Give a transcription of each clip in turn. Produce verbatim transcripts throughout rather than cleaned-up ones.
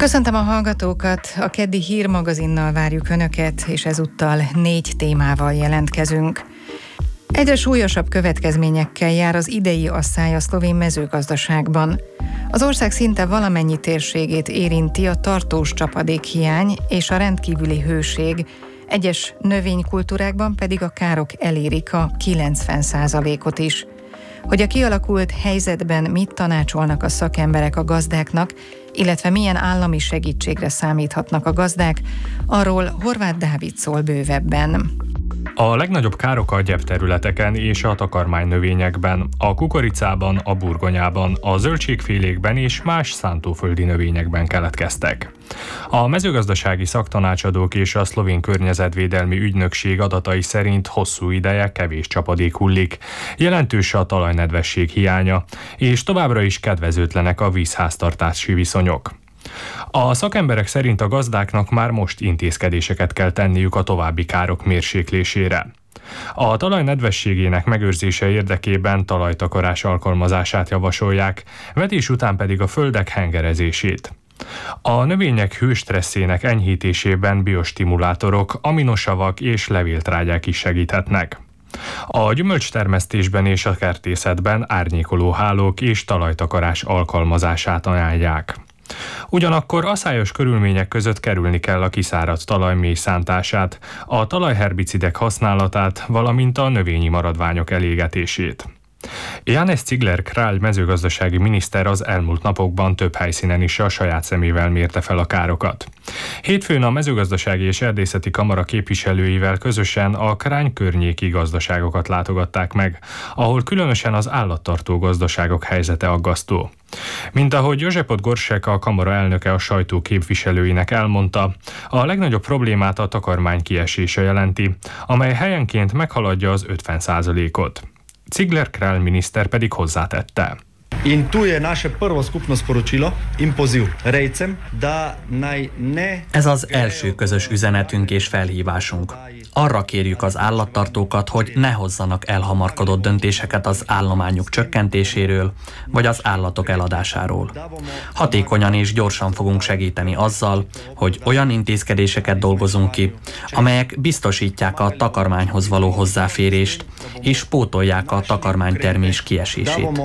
Köszöntöm a hallgatókat, a keddi hírmagazinnal várjuk Önöket, és ezúttal négy témával jelentkezünk. Egyre súlyosabb következményekkel jár az idei asszály a szlovén mezőgazdaságban. Az ország szinte valamennyi térségét érinti a tartós csapadékhiány és a rendkívüli hőség, egyes növénykultúrákban pedig a károk elérik a kilencven százalékot is. Hogy a kialakult helyzetben mit tanácsolnak a szakemberek a gazdáknak, illetve milyen állami segítségre számíthatnak a gazdák, arról Horváth Dávid szól bővebben. A legnagyobb károk a gyepterületeken és a takarmánynövényekben, a kukoricában, a burgonyában, a zöldségfélékben és más szántóföldi növényekben keletkeztek. A mezőgazdasági szaktanácsadók és a szlovén környezetvédelmi ügynökség adatai szerint hosszú ideje kevés csapadék hullik, jelentős a talajnedvesség hiánya, és továbbra is kedvezőtlenek a vízháztartási viszonyok. A szakemberek szerint a gazdáknak már most intézkedéseket kell tenniük a további károk mérséklésére. A talaj nedvességének megőrzése érdekében talajtakarás alkalmazását javasolják, vetés után pedig a földek hengerezését. A növények hőstresszének enyhítésében biostimulátorok, aminosavak és levéltrágyák is segíthetnek. A gyümölcstermesztésben és a kertészetben árnyékoló hálók és talajtakarás alkalmazását ajánlják. Ugyanakkor aszályos körülmények között kerülni kell a kiszáradt talaj mély szántását, a talajherbicidek használatát, valamint a növényi maradványok elégetését. Janez Cigler-Král mezőgazdasági miniszter az elmúlt napokban több helyszínen is a saját szemével mérte fel a károkat. Hétfőn a mezőgazdasági és erdészeti kamara képviselőivel közösen a Krány környéki gazdaságokat látogatták meg, ahol különösen az állattartó gazdaságok helyzete aggasztó. Mint ahogy József Gorsek, a kamara elnöke a sajtó képviselőinek elmondta, a legnagyobb problémát a takarmány kiesése jelenti, amely helyenként meghaladja az ötven százalékot. Cigler-Král miniszter pedig hozzátette. In tu je naše prvo skupno sporočilo in poziv rejcem, da naj ne... Ez az első közös üzenetünk és felhívásunk. Arra kérjük az állattartókat, hogy ne hozzanak elhamarkodott döntéseket az állományuk csökkentéséről, vagy az állatok eladásáról. Hatékonyan és gyorsan fogunk segíteni azzal, hogy olyan intézkedéseket dolgozunk ki, amelyek biztosítják a takarmányhoz való hozzáférést, és pótolják a takarmánytermés kiesését.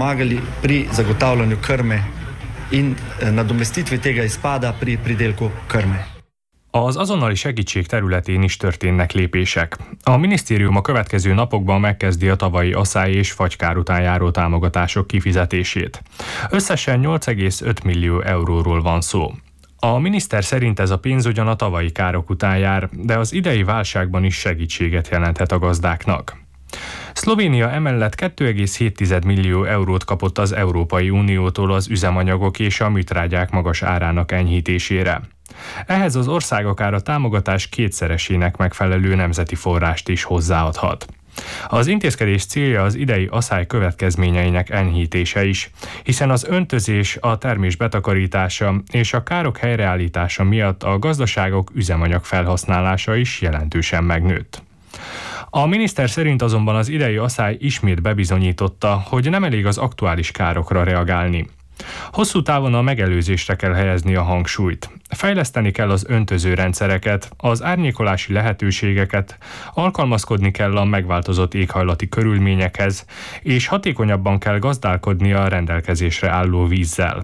Pri zagotavljanju krme in nadomestitvi tega izpada pri pridelku krme. Az azonnali segítség területén is történnek lépések. A minisztérium a következő napokban megkezdi a tavalyi aszály és fagykár után járó támogatások kifizetését. Összesen nyolc egész öt millió euróról van szó. A miniszter szerint ez a pénz ugyan a tavalyi károk után jár, de az idei válságban is segítséget jelenthet a gazdáknak. Szlovénia emellett két egész hét millió eurót kapott az Európai Uniótól az üzemanyagok és a műtrágyák magas árának enyhítésére. Ehhez az ország akár a támogatás kétszeresének megfelelő nemzeti forrást is hozzáadhat. Az intézkedés célja az idei aszály következményeinek enyhítése is, hiszen az öntözés, a termés betakarítása és a károk helyreállítása miatt a gazdaságok üzemanyag felhasználása is jelentősen megnőtt. A miniszter szerint azonban az idei aszály ismét bebizonyította, hogy nem elég az aktuális károkra reagálni. Hosszú távon a megelőzésre kell helyezni a hangsúlyt. Fejleszteni kell az öntöző rendszereket, az árnyékolási lehetőségeket, alkalmazkodni kell a megváltozott éghajlati körülményekhez, és hatékonyabban kell gazdálkodni a rendelkezésre álló vízzel.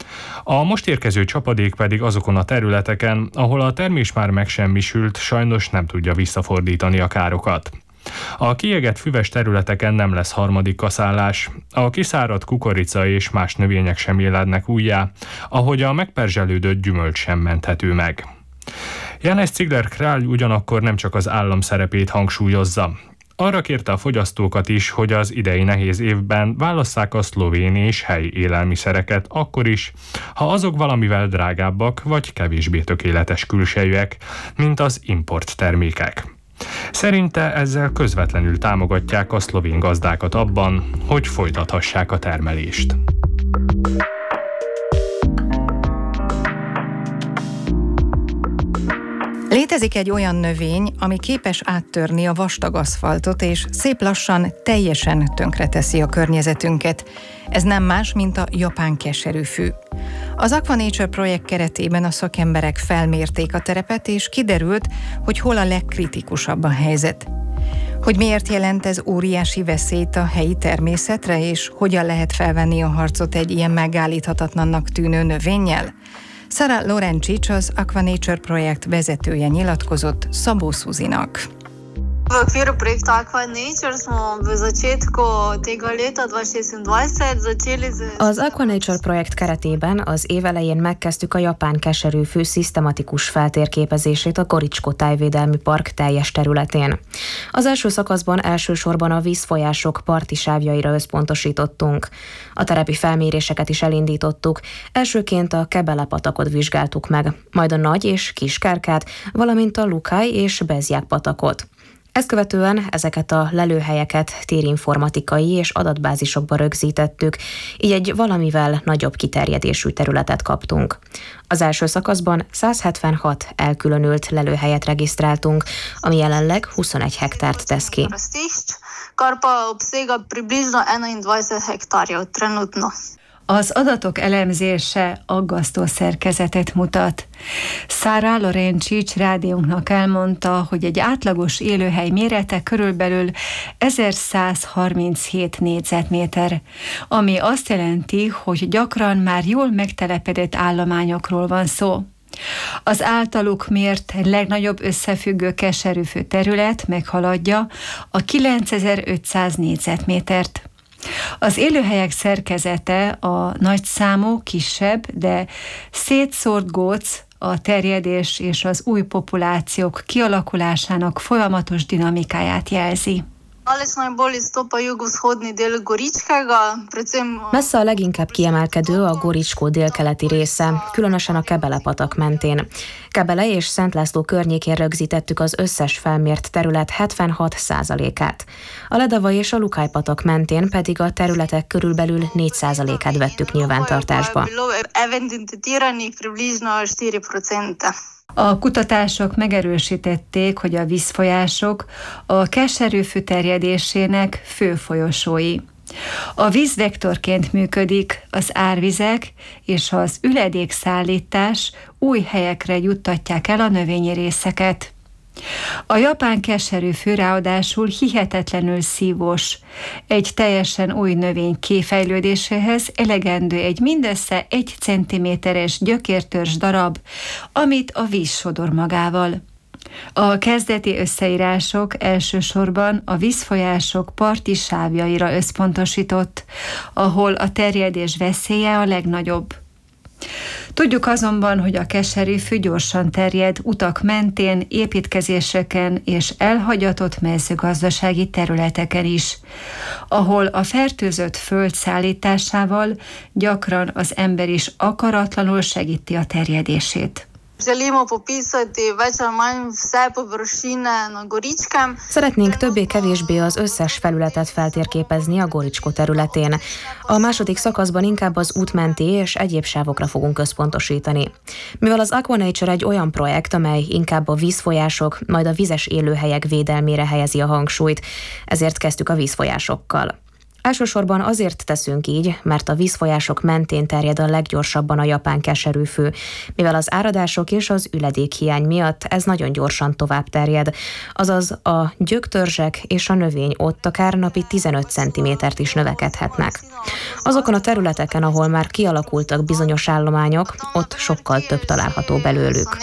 A most érkező csapadék pedig azokon a területeken, ahol a termés már megsemmisült, sajnos nem tudja visszafordítani a károkat. A kiégett füves területeken nem lesz harmadik kaszálás, a kiszáradt kukorica és más növények sem élednek újjá, ahogy a megperzselődött gyümölcs sem menthető meg. Janez Cigler-Král ugyanakkor nem csak az állam szerepét hangsúlyozza. Arra kérte a fogyasztókat is, hogy az idei nehéz évben válasszák a szlovén és helyi élelmiszereket akkor is, ha azok valamivel drágábbak vagy kevésbé tökéletes külsejűek, mint az import termékek. Szerinte ezzel közvetlenül támogatják a szlovén gazdákat abban, hogy folytathassák a termelést. Létezik egy olyan növény, ami képes áttörni a vastag aszfaltot, és szép lassan teljesen tönkreteszi a környezetünket. Ez nem más, mint a japán keserűfű. Az Aquanature projekt keretében a szakemberek felmérték a terepet, és kiderült, hogy hol a legkritikusabb a helyzet. Hogy miért jelent ez óriási veszélyt a helyi természetre, és hogyan lehet felvenni a harcot egy ilyen megállíthatatlannak tűnő növényel? Sara Lorencic, az Aquanature projekt vezetője nyilatkozott Szabó Szuzinak. V okviru projekta Aquanature smo v začetku tega leta dvezer-šestindvajset začeli z... Az Aquanature projekt keretében az év elején megkezdtük a japán keserűfű szisztematikus feltérképezését a Goricsko Tájvédelmi Park teljes területén. Az első szakaszban elsősorban a vízfolyások parti sávjaira összpontosítottunk. A terepi felméréseket is elindítottuk, elsőként a Kebele patakot vizsgáltuk meg, majd a Nagy és Kiskárkát, valamint a Lukály és Bezják patakot. Ezt követően ezeket a lelőhelyeket térinformatikai és adatbázisokba rögzítettük, így egy valamivel nagyobb kiterjedésű területet kaptunk. Az első szakaszban száz hetvenhat elkülönült lelőhelyet regisztráltunk, ami jelenleg huszonegy hektárt tesz ki. Kar pa obsega približno enaindvajset hektarjev trenutno. Az adatok elemzése aggasztó szerkezetet mutat. Sara Lorencic rádiónknak elmondta, hogy egy átlagos élőhely mérete körülbelül ezerszázharminchét négyzetméter, ami azt jelenti, hogy gyakran már jól megtelepedett állományokról van szó. Az általuk mért legnagyobb összefüggő keserűfű terület meghaladja a kilencezer-ötszáz négyzetmétert. Az élőhelyek szerkezete a nagyszámú, kisebb, de szétszórt góc, a terjedés és az új populációk kialakulásának folyamatos dinamikáját jelzi. Messze a leginkább kiemelkedő a Goricsko délkeleti része, különösen a Kebele patak mentén. Kebele és Szent László környékén rögzítettük az összes felmért terület hetvenhat százalékát. A Ledava és a Lukály patak mentén pedig a területek körülbelül négy százalékát vettük nyilvántartásba. A kutatások megerősítették, hogy a vízfolyások a keserűfű terjedésének fő folyosói. A víz vektorként működik, az árvizek és az üledékszállítás új helyekre juttatják el a növényi részeket. A japán keserűfű ráadásul hihetetlenül szívós. Egy teljesen új növény kifejlődéséhez elegendő egy mindössze egy centiméteres gyökértörzs darab, amit a víz sodor magával. A kezdeti összeírások elsősorban a vízfolyások parti sávjaira összpontosított, ahol a terjedés veszélye a legnagyobb. Tudjuk azonban, hogy a keserűfű gyorsan terjed utak mentén, építkezéseken és elhagyatott mezőgazdasági területeken is, ahol a fertőzött föld szállításával gyakran az ember is akaratlanul segíti a terjedését. Szeretnénk többé-kevésbé az összes felületet feltérképezni a Goricsko területén. A második szakaszban inkább az útmenti és egyéb sávokra fogunk összpontosítani. Mivel az Aquanature egy olyan projekt, amely inkább a vízfolyások, majd a vizes élőhelyek védelmére helyezi a hangsúlyt, ezért kezdtük a vízfolyásokkal. Elsősorban azért teszünk így, mert a vízfolyások mentén terjed a leggyorsabban a japán keserűfű, mivel az áradások és az üledékhiány miatt ez nagyon gyorsan tovább terjed, azaz a gyöktörzsek és a növény ott akár napi tizenöt centimétert is növekedhetnek. Azokon a területeken, ahol már kialakultak bizonyos állományok, ott sokkal több található belőlük.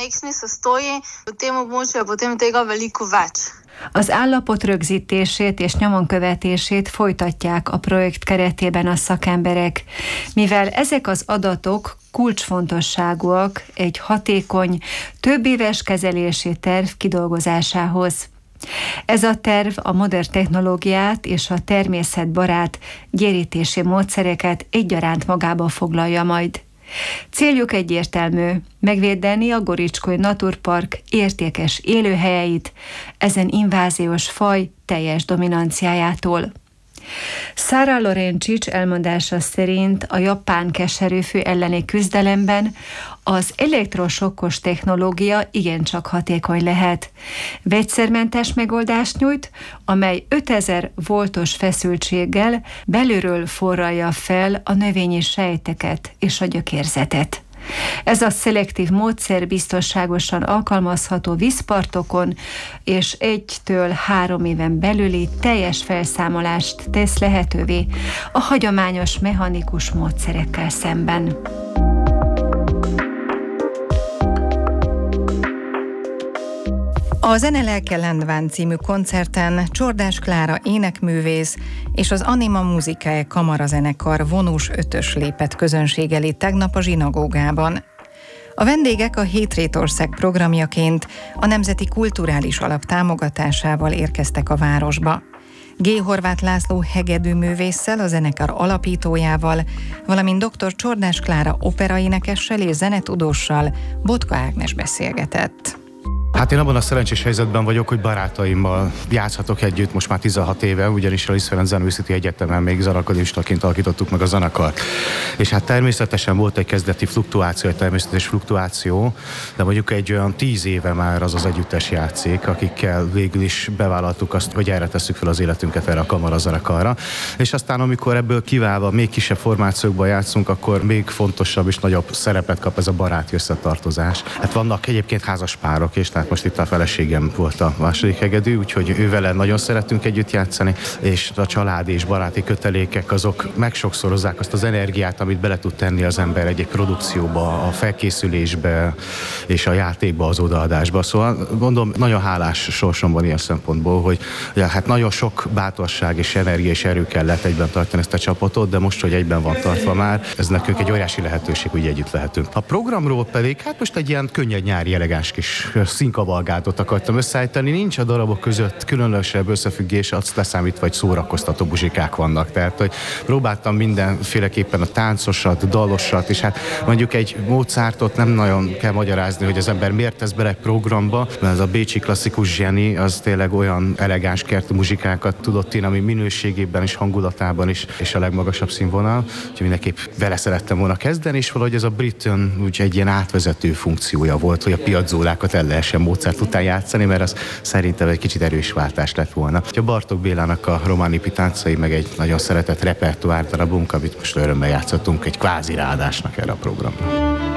Az állapot rögzítését és nyomon követését folytatják a projekt keretében a szakemberek, mivel ezek az adatok kulcsfontosságúak egy hatékony, többéves kezelési terv kidolgozásához. Ez a terv a modern technológiát és a természetbarát gyérítési módszereket egyaránt magába foglalja majd. Céljuk egyértelmű, megvédeni a Goricskói Naturpark értékes élőhelyeit ezen inváziós faj teljes dominanciájától. Sara Lorencic elmondása szerint a japán keserűfű elleni küzdelemben az elektrosokkos technológia igencsak hatékony lehet. Vegyszermentes megoldást nyújt, amely ötezer voltos feszültséggel belülről forralja fel a növényi sejteket és a gyökérzetet. Ez a szelektív módszer biztonságosan alkalmazható vízpartokon, és egytől három éven belüli teljes felszámolást tesz lehetővé a hagyományos mechanikus módszerekkel szemben. A Zene lelke Lendván című koncerten Csordás Klára énekművész és az Anima Musicae kamarazenekar vonós ötös lépett közönség elé tegnap a zsinagógában. A vendégek a Hétrétország programjaként a Nemzeti Kulturális Alap támogatásával érkeztek a városba. G. Horváth László hegedűművésszel, a zenekar alapítójával, valamint dr. Csordás Klára operaénekessel és zenetudóssal Botka Ágnes beszélgetett. Hát én abban a szerencsés helyzetben vagyok, hogy barátaimmal játszhatok együtt most már tizenhat éve, ugyanis a Liszt Ferenc Zeneművészeti Egyetemen még zenekaristaként alakítottuk meg a zenekart. És hát természetesen volt egy kezdeti fluktuáció, egy természetes fluktuáció, de mondjuk egy olyan tíz éve már az az együttes játszik, akikkel végül is bevállaltuk azt, hogy erre tesszük fel az életünket, erre a kamarazenekarra. És aztán amikor ebből kiválva még kisebb formációkban játszunk, akkor még fontosabb és nagyobb szerepet kap ez a baráti összetartozás. Hát vannak egyébként házas párok, és tehát most itt a feleségem volt a második hegedű, úgyhogy ővele nagyon szeretünk együtt játszani, és a családi és baráti kötelékek azok megsokszorozzák azt az energiát, amit bele tud tenni az ember egy-egy produkcióba, a felkészülésbe és a játékba, az odaadásba. Szóval mondom, nagyon hálás sorsom van ilyen szempontból, hogy ja, hát nagyon sok bátorság és energia és erő kellett egyben tartani ezt a csapatot, de most, hogy egyben van tartva már, ez nekünk egy óriási lehetőség, hogy együtt lehetünk. A programról pedig, hát most egy ilyen könnyed nyári elegáns kis színkavalgátot akartam összeállítani. Nincs a darabok között különösebb összefüggés, azt leszámítva, vagy szórakoztató muzsikák vannak. Tehát, hogy próbáltam mindenféleképpen a táncosat, dalosat, és hát mondjuk egy Mozartot nem nagyon kell magyarázni, hogy az ember miért tesz bele egy programba, mert ez a bécsi klasszikus zseni, az tényleg olyan elegáns kerti muzsikákat tudott én, ami minőségében és hangulatában is, és a legmagasabb színvonal. Úgyhogy mindenképp vele szerettem volna kezdeni, és valahogy ez a Britain úgy egy ilyen átvezető funkciója volt, hogy a piazzólákat el lehessen Mozart után játszani, mert az szerintem egy kicsit erős váltás lett volna. A Bartók Bélának a Román Ipi táncai, meg egy nagyon szeretett repertoár darabunk, amit most örömmel játszottunk egy kvázi ráadásnak erre a programra.